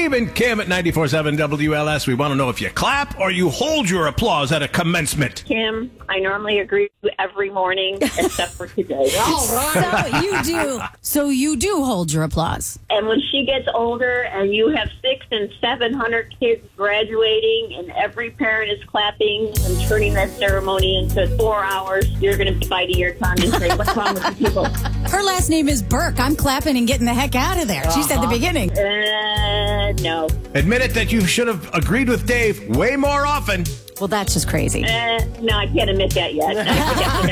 Dave and Kim at 94.7 WLS. We want to know if you clap or you hold your applause at a commencement. Kim, I normally agree with you every morning except for today. So you do hold your applause. And when she gets older and you have 600 and 700 kids graduating and every parent is clapping and turning that ceremony into 4 hours, you're going to be biting your tongue and say, what's wrong with you people? Her last name is Burke. I'm clapping and getting the heck out of there. She said the beginning. No. Admit it that you should have agreed with Dave way more often. Well, that's just crazy. No, I can't admit that yet.